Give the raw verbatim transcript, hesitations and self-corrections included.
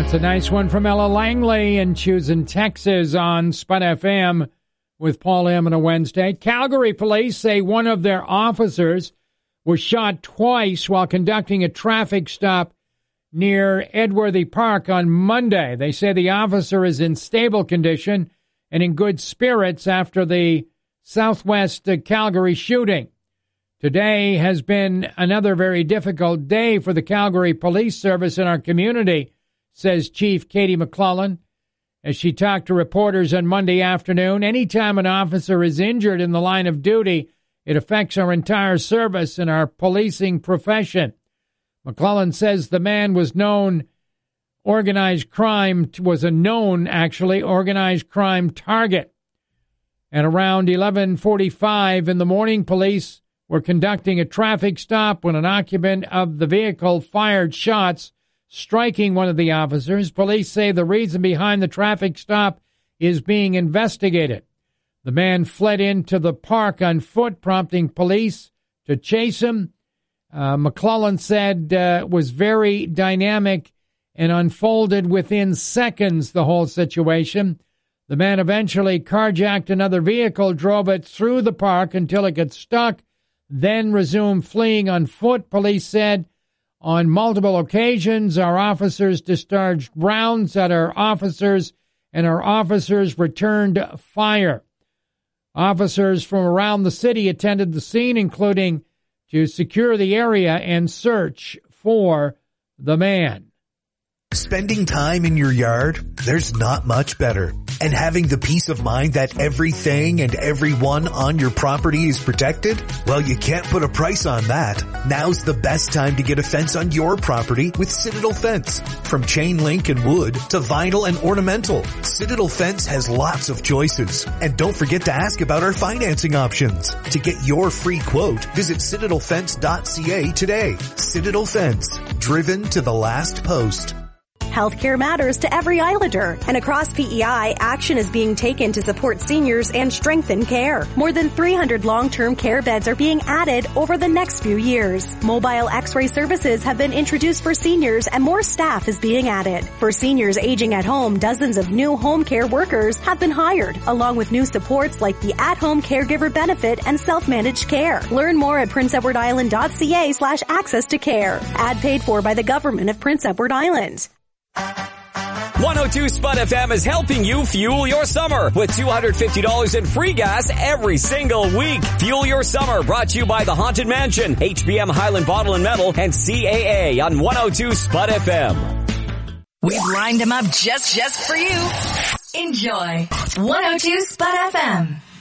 That's a nice one from Ella Langley in Choosing Texas on Spud F M with Paul M. on a Wednesday. Calgary police say one of their officers was shot twice while conducting a traffic stop near Edworthy Park on Monday. They say the officer is in stable condition and in good spirits after the Southwest Calgary shooting. Today has been another very difficult day for the Calgary Police Service in our community, says Chief Katie McClellan, as she talked to reporters on Monday afternoon. Anytime an officer is injured in the line of duty, it affects our entire service and our policing profession. McClellan says the man was known organized crime, was a known, actually, organized crime target. At around eleven forty-five in the morning, police were conducting a traffic stop when an occupant of the vehicle fired shots, striking one of the officers. Police say the reason behind the traffic stop is being investigated. The man fled into the park on foot, prompting police to chase him. Uh, McClellan said uh, it was very dynamic and unfolded within seconds, the whole situation. The man eventually carjacked another vehicle, drove it through the park until it got stuck, then resumed fleeing on foot. Police said on multiple occasions, our officers discharged rounds at our officers, and our officers returned fire. Officers from around the city attended the scene, including to secure the area and search for the man. Spending time in your yard, there's not much better. And having the peace of mind that everything and everyone on your property is protected? Well, you can't put a price on that. Now's the best time to get a fence on your property with Citadel Fence. From chain link and wood to vinyl and ornamental, Citadel Fence has lots of choices. And don't forget to ask about our financing options. To get your free quote, visit citadel fence dot c a today. Citadel Fence, driven to the last post. Healthcare matters to every Islander, and across P E I, action is being taken to support seniors and strengthen care. More than three hundred long-term care beds are being added over the next few years. Mobile X-ray services have been introduced for seniors, and more staff is being added. For seniors aging at home, dozens of new home care workers have been hired, along with new supports like the at-home caregiver benefit and self-managed care. Learn more at prince edward island dot c a slash access to care. Ad paid for by the government of Prince Edward Island. one oh two Spud F M is helping you fuel your summer with two hundred fifty dollars in free gas every single week. Fuel your summer, brought to you by the Haunted Mansion, H B M Highland Bottle and Metal, and C A A on one oh two Spud F M. We've lined them up just, just for you. Enjoy one oh two Spud F M.